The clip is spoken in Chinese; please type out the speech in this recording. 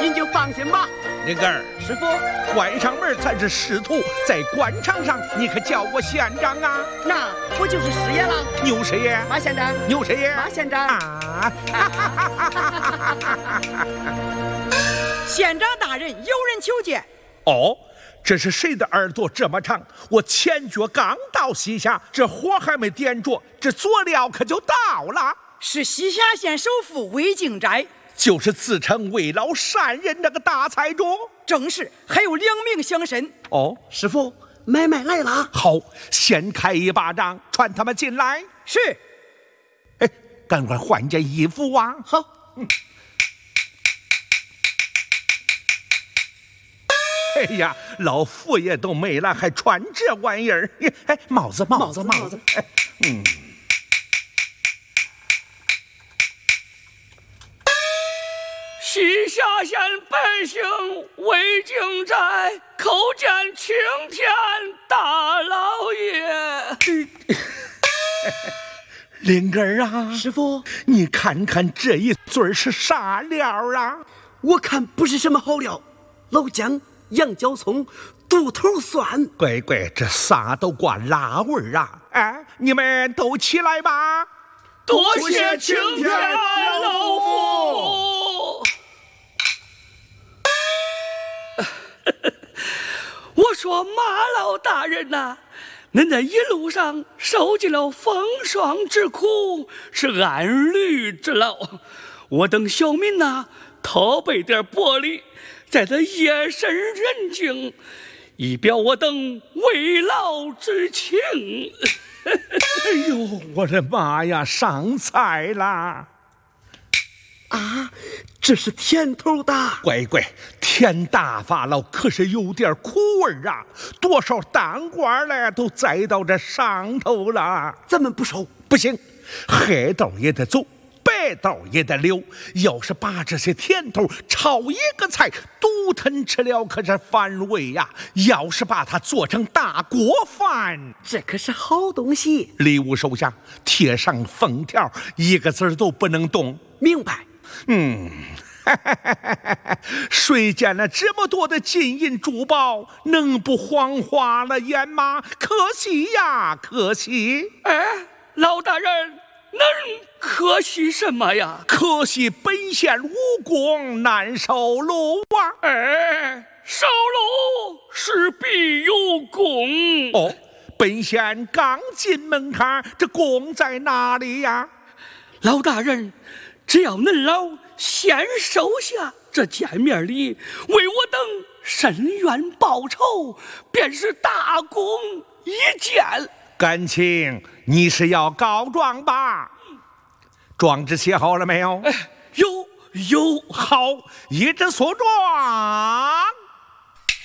您就放心吧。 灵儿， 师傅， 关上门才是师徒，在官场上你可叫我县长啊？ 那我就是师爷了。 牛师爷， 马县长， 牛师爷， 马县长啊！ 县长大人，有人求见。 哦，这是谁的耳朵这么长？我前脚刚到西夏，这火还没点着，这佐料可就到了。 是西夏县首富魏敬斋， 就是自称为老善人那个大财主。 正是，还有2名乡绅。 哦， 师傅，买卖来了。 好，先开一巴掌，传他们进来。 是。 哎，赶快换件衣服啊！ 好。 哎呀，老佛爷都没了，还穿这玩意儿？哎，帽子。哎， 西夏县百姓魏敬斋叩见青天大老爷。 灵儿啊， 师傅， 你看看这一嘴是啥料啊？ 我看不是什么好料，老姜、羊角葱、肚头蒜。 乖，这啥都挂辣味啊！哎，你们都起来吧。 多谢青天老父。我说马老大人呐，恁在一路上受尽了风霜之苦，是安驴之劳。我等小民呐，讨备点薄礼，在这夜深人静，以表我等慰劳之情。 哎呦，我的妈呀，上菜啦！ 啊，这是甜头的。 乖，甜大发了，可是有点苦味啊！多少当官嘞都栽到这上头了。 咱们不收， 不行，黑豆也得走，白豆也得留。要是把这些甜头炒一个菜，独吞吃了可是反胃呀！要是把它做成大锅饭， 这可是好东西。 礼物收下，贴上封条，一个字都不能动。 明白。 谁见了这么多的金银珠宝，能不晃花了眼吗？可惜呀，可惜！ 哎，老大人，恁可惜什么呀？ 可惜本县无功难受禄啊！ 哎，受禄是必有功。 哦，本县刚进门槛，这功在哪里呀？ 老大人，只要恁老先收下这见面礼，为我等伸冤报仇，便是大功一件。 感情你是要告状吧？状纸写好了没有？ 有。 好，一纸诉状。